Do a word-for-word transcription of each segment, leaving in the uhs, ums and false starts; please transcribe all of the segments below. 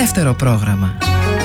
Δεύτερο πρόγραμμα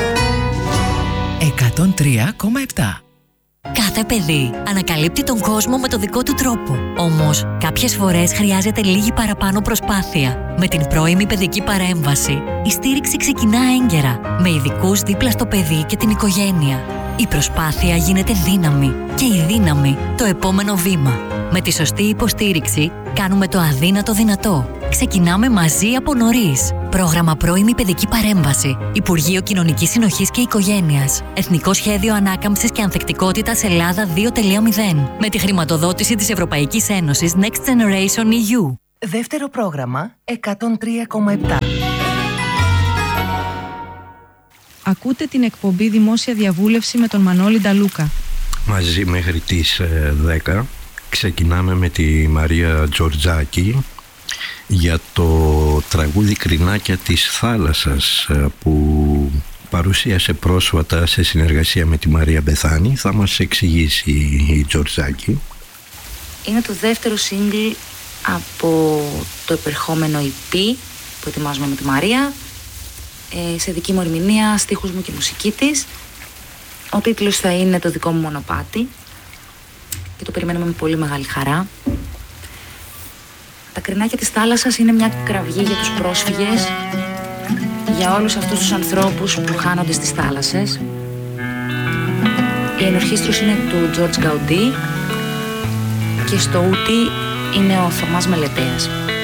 εκατόν τρία κόμμα επτά. Κάθε παιδί ανακαλύπτει τον κόσμο με το δικό του τρόπο. Όμως, κάποιες φορές χρειάζεται λίγη παραπάνω προσπάθεια. Με την πρώιμη παιδική παρέμβαση, η στήριξη ξεκινά έγκαιρα, με ειδικούς δίπλα στο παιδί και την οικογένεια. Η προσπάθεια γίνεται δύναμη και η δύναμη το επόμενο βήμα. Με τη σωστή υποστήριξη, κάνουμε το αδύνατο δυνατό. Ξεκινάμε μαζί από νωρίς. Πρόγραμμα Πρώιμη Παιδική Παρέμβαση. Υπουργείο Κοινωνικής Συνοχής και Οικογένειας. Εθνικό Σχέδιο Ανάκαμψης και Ανθεκτικότητας Ελλάδα δύο τελεία μηδέν. Με τη χρηματοδότηση της Ευρωπαϊκής Ένωσης Next Generation ι γιου. Δεύτερο πρόγραμμα εκατόν τρία κόμμα επτά. Ακούτε την εκπομπή Δημόσια Διαβούλευση με τον Μανώλη Νταλούκα. Μαζί μέχρι τις δέκα ξεκινάμε με τη Μαρία Τζορτζάκη για το τραγούδι «Κρινάκια της θάλασσας» που παρουσίασε πρόσφατα σε συνεργασία με τη Μαρία Μπεθάνη. Θα μας εξηγήσει η Τζορτζάκη. Είναι το δεύτερο single από το επερχόμενο ι πι που ετοιμάζουμε με τη Μαρία, ε, σε δική μου ερμηνεία, στίχους μου και μουσική της. Ο τίτλος θα είναι «Το δικό μου μονοπάτι» και το περιμένουμε με πολύ μεγάλη χαρά. Τα κρινάκια της θάλασσας είναι μια κραυγή για τους πρόσφυγες, για όλους αυτούς τους ανθρώπους που χάνονται στις θάλασσες. Η ενορχήστρωση είναι του Τζορτζ Γκαουντί και στο ούτι είναι ο Θωμάς Μελετέας.